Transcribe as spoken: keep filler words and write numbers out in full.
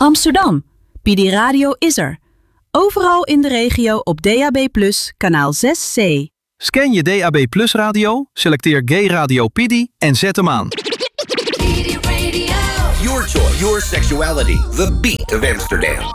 Amsterdam. P D Radio is er. Overal in de regio op D A B plus, kanaal zes C. Scan je D A B Plus radio, selecteer Gay Radio P D en zet hem aan. Your choice, your sexuality, the beat of Amsterdam.